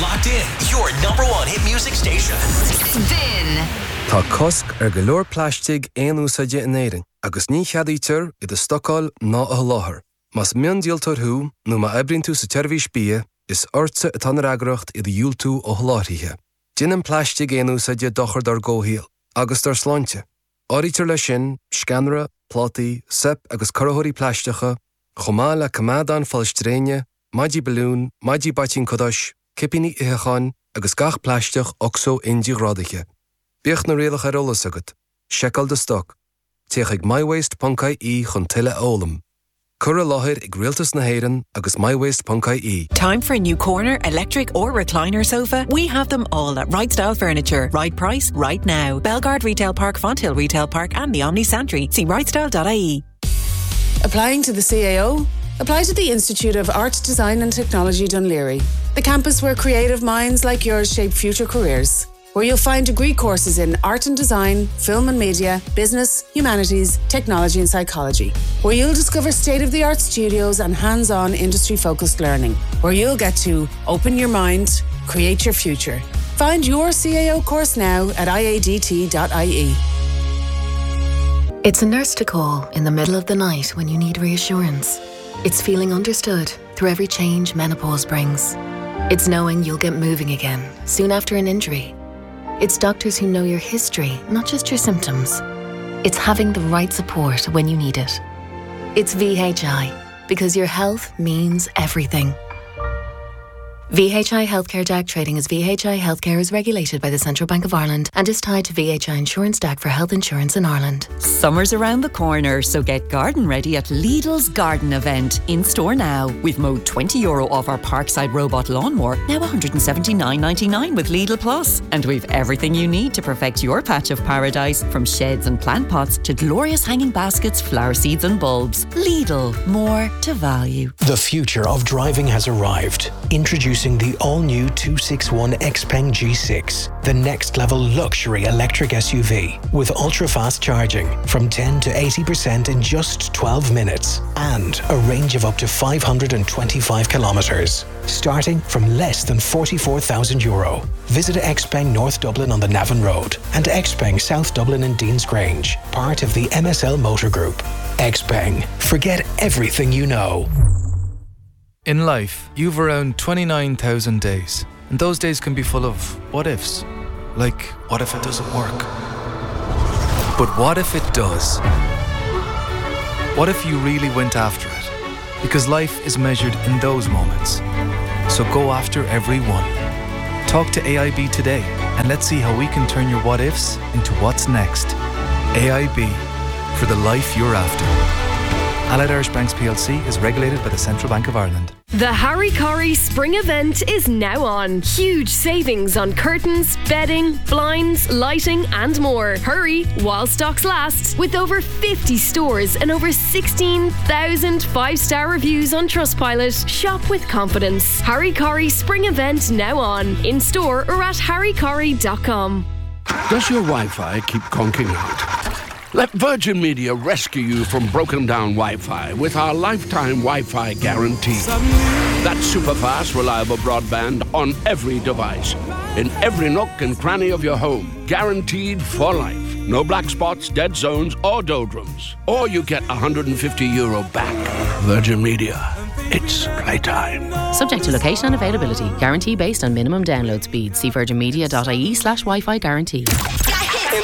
locked in. Your number one hit music station. Spin. Tá cosc go leor plastig úsáide in éireann, agus ní cheadaítear i do stocáil ná a láthair. Mas mion díaltar thú, nó má ebrinn tú sa teirmhís bia, is orsa atá na reagracht i do dhiúl tú ó láthaithe. Dinan plastig úsáide dochar dar ggóthaíal, agus dar sláinte. Áirítear le sin, scanra, plátaí, sep agus corthaí plasticha, chomá le cumádán fallstréine, maidí balún, maidí batín codáis, cipíní itheáin agus gach plastich oxo indí grádaige. Bíoch na réalach ar olalas agad, secail de stoc, teach ag mywaste.ie chun tuile ólam. Cur a láthir ag rialtas na héireann agus mywaste.ie. Time for a new corner, electric or recliner sofa? We have them all at Right Style Furniture. Right price, right now. Belgard Retail Park, Fonthill Retail Park and the Omni Santry. See rightstyle.ie. Applying to the CAO? Apply to the Institute of Art, Design and Technology Dunleary, the campus where creative minds like yours shape future careers, where you'll find degree courses in art and design, film and media, business, humanities, technology and psychology, where you'll discover state-of-the-art studios and hands-on industry-focused learning, where you'll get to open your mind, create your future. Find your CAO course now at iadt.ie. It's a nurse to call in the middle of the night when you need reassurance. It's feeling understood through every change menopause brings. It's knowing you'll get moving again soon after an injury. It's doctors who know your history, not just your symptoms. It's having the right support when you need it. It's VHI, because your health means everything. VHI Healthcare DAC trading as VHI Healthcare is regulated by the Central Bank of Ireland and is tied to VHI Insurance DAC for health insurance in Ireland. Summer's around the corner, so get garden ready at Lidl's Garden Event. In store now, with Mode €20 off our Parkside Robot Lawnmower, now $179.99 with Lidl Plus. And we've everything you need to perfect your patch of paradise, from sheds and plant pots to glorious hanging baskets, flower seeds and bulbs. Lidl, more to value. The future of driving has arrived. Introducing the all-new 261 Xpeng G6, the next-level luxury electric SUV with ultra-fast charging from 10 to 80% in just 12 minutes and a range of up to 525 kilometres, starting from less than €44,000. Visit Xpeng North Dublin on the Navan Road and Xpeng South Dublin in Dean's Grange, part of the MSL Motor Group. Xpeng, forget everything you know. In life, you've around 29,000 days, and those days can be full of what-ifs. Like, what if it doesn't work? But what if it does? What if you really went after it? Because life is measured in those moments. So go after every one. Talk to AIB today, and let's see how we can turn your what-ifs into what's next. AIB, for the life you're after. Allied Irish Banks plc is regulated by the Central Bank of Ireland. The Harry Corrie Spring Event is now on. Huge savings on curtains, bedding, blinds, lighting and more. Hurry while stocks last. With over 50 stores and over 16,000 five-star reviews on Trustpilot, shop with confidence. Harry Corrie Spring Event now on. In store or at harrycorrie.com. Does your Wi-Fi keep conking out? Let Virgin Media rescue you from broken down Wi-Fi with our lifetime Wi-Fi guarantee. That's super fast, reliable broadband on every device, in every nook and cranny of your home, guaranteed for life. No black spots, dead zones or doldrums. Or you get €150 back. Virgin Media. It's playtime. Subject to location and availability. Guarantee based on minimum download speed. See virginmedia.ie/Wi-Fi guarantee.